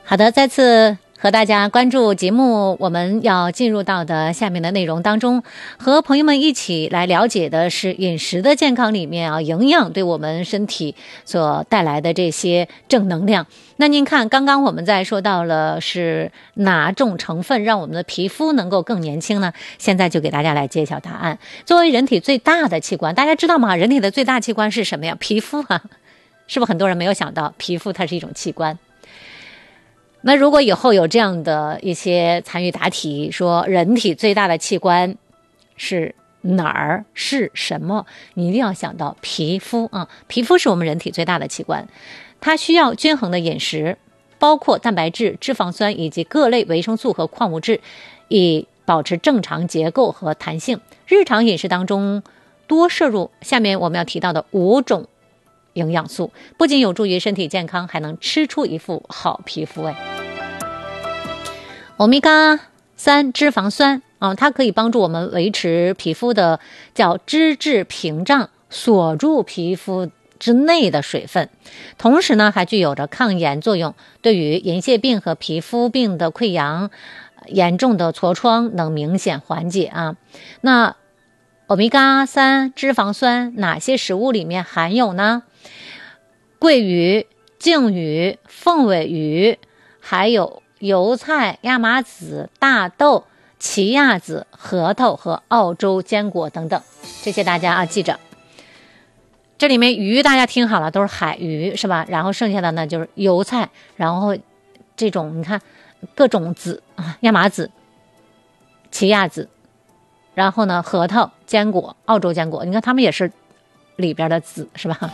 好的，再次和大家关注节目，我们要进入到的下面的内容当中，和朋友们一起来了解的是饮食的健康里面营养对我们身体所带来的这些正能量。那您看，刚刚我们在说到了是哪种成分让我们的皮肤能够更年轻呢？现在就给大家来揭晓答案。作为人体最大的器官，大家知道吗？人体的最大器官是什么呀？皮肤啊，是不是很多人没有想到皮肤它是一种器官？那如果以后有这样的一些参与答题，说人体最大的器官是哪儿，是什么，你一定要想到皮肤啊！皮肤是我们人体最大的器官，它需要均衡的饮食，包括蛋白质、脂肪酸以及各类维生素和矿物质，以保持正常结构和弹性。日常饮食当中多摄入下面我们要提到的5种营养素，不仅有助于身体健康，还能吃出一副好皮肤。欧米伽3脂肪酸它可以帮助我们维持皮肤的叫脂质屏障，锁住皮肤之内的水分，同时呢还具有着抗炎作用，对于银屑病和皮肤病的溃疡、严重的痤疮能明显缓解啊。那欧米伽3脂肪酸哪些食物里面含有呢？桂鱼、鲸鱼、凤尾鱼，还有油菜、亚麻籽、大豆、奇亚籽、核桃和澳洲坚果等等，这些大家记着。这里面鱼大家听好了，都是海鱼是吧？然后剩下的呢就是油菜，然后这种你看各种籽，亚麻籽、奇亚籽，然后呢核桃、坚果、澳洲坚果，你看它们也是里边的籽是吧？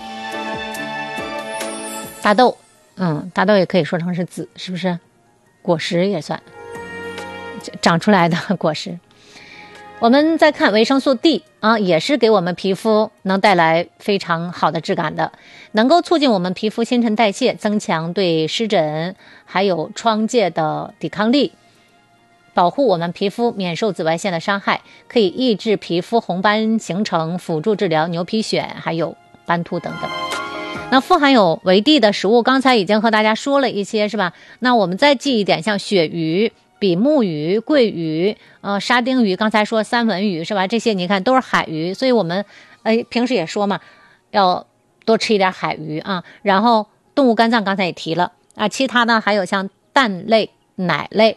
大豆，大豆也可以说成是籽，是不是？果实也算长出来的果实。我们再看维生素 D 也是给我们皮肤能带来非常好的质感的，能够促进我们皮肤新陈代谢，增强对湿疹还有疮疥的抵抗力，保护我们皮肤免受紫外线的伤害，可以抑制皮肤红斑形成，辅助治疗牛皮癣还有斑秃等等。那富含有维 D 的食物刚才已经和大家说了一些是吧？那我们再记一点，像鳕鱼、比目鱼、桂鱼、沙丁鱼，刚才说三文鱼是吧？这些你看都是海鱼，所以我们平时也说嘛，要多吃一点海鱼啊。然后动物肝脏刚才也提了其他呢还有像蛋类、奶类。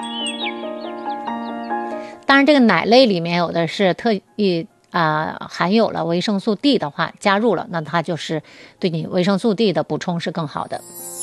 当然这个奶类里面有的是特意含有了维生素 D 的话加入了，那它就是对你维生素 D 的补充是更好的。